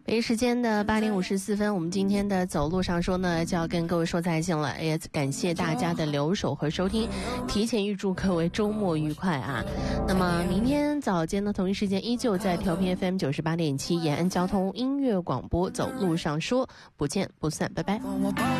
北京时间的8点54分，我们今天的走路上说呢，就要跟各位说再见了，也感谢大家的留守和收听，提前预祝各位周末愉快啊！那么明天早间的同一时间，依旧在调频 FM 98.7延安交通音乐广播，走路上说，不见不散，拜拜。